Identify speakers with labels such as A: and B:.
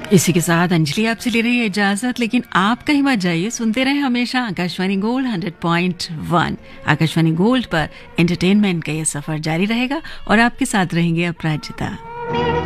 A: इसी के साथ अंजलि आपसे ले रही है इजाजत, लेकिन आप कहीं मत जाइए, सुनते रहे हमेशा आकाशवाणी गोल्ड 100.1। आकाशवाणी गोल्ड पर एंटरटेनमेंट का ये सफर जारी रहेगा और आपके साथ रहेंगे अपराजिता।